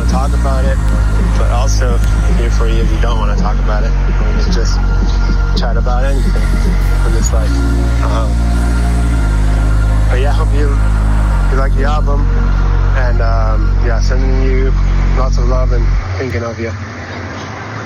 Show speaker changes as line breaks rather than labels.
to talk about it, but also here for you if you don't want to talk about it. It's just chat about anything in this life. But yeah, I hope you like the album, and yeah, sending you lots of love and thinking of you.